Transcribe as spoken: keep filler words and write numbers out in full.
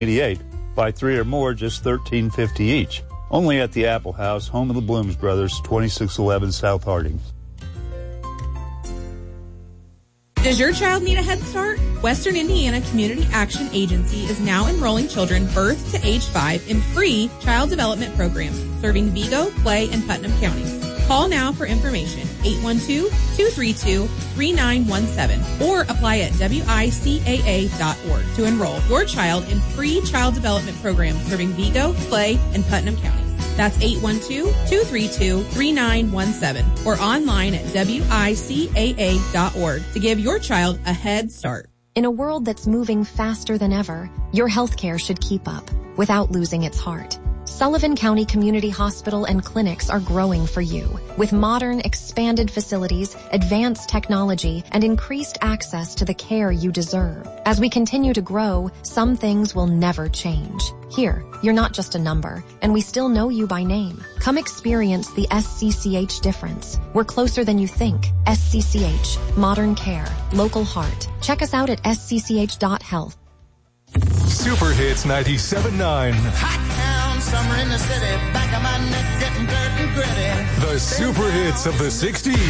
eighty-eight. Buy three or more, just thirteen fifty each. Only at the Apple House, home of the Blooms Brothers, twenty-six eleven South Harding. Does your child need a head start? Western Indiana Community Action Agency is now enrolling children birth to age five in free child development programs serving Vigo, Clay, and Putnam counties. Call now for information, eight one two, two three two, three nine one seven, or apply at W I C A A dot org to enroll your child in free child development programs serving Vigo, Clay, and Putnam counties. That's eight one two, two three two, three nine one seven or online at W I C A A dot org to give your child a head start. In a world that's moving faster than ever, your healthcare should keep up without losing its heart. Sullivan County Community Hospital and clinics are growing for you with modern, expanded facilities, advanced technology, and increased access to the care you deserve. As we continue to grow, some things will never change. Here, you're not just a number, and we still know you by name. Come experience the S C C H difference. We're closer than you think. S C C H, modern care, local heart. Check us out at S C C H dot health. Super Hits ninety-seven point nine. Hot town, summer in the city, back of my neck getting dirt and gritty. The super hits of the sixties.